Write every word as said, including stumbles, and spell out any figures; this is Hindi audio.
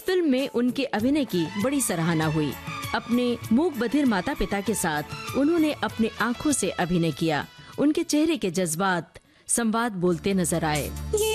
फिल्म में उनके अभिनय की बड़ी सराहना हुई। अपने मूक बधिर माता पिता के साथ उन्होंने अपने आँखों से अभिनय किया। उनके चेहरे के जज्बात संवाद बोलते नजर आए।